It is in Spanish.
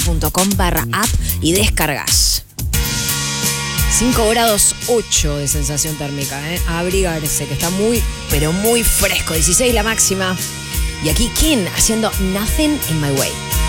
radiosucesos.com/app y descargas. 5 grados 8 de sensación térmica, a abrigarse, que está muy, pero muy fresco. 16 la máxima. Y aquí King haciendo Nothing in My Way.